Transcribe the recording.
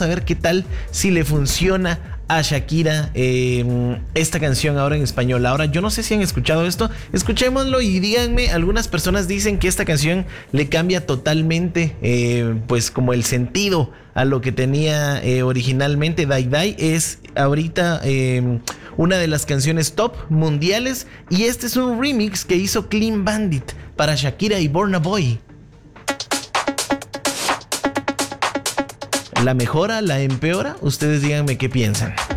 a ver qué tal si le funciona a Shakira esta canción ahora en español. Ahora, yo no sé si han escuchado esto, escuchémoslo y díganme. Algunas personas dicen que esta canción le cambia totalmente pues como el sentido a lo que tenía originalmente. Die Die es ahorita una de las canciones top mundiales, y este es un remix que hizo Clean Bandit para Shakira y Burna Boy. ¿La mejora? ¿La empeora? Ustedes díganme qué piensan.